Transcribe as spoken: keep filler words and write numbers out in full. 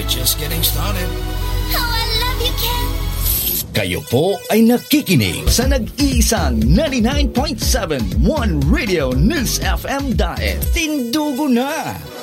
just getting started. Oh, I love you, Ken. Kayo po ay nakikinig sa nag-iisang ninety-nine point seven One Radio News F M Daet. Tindugo na!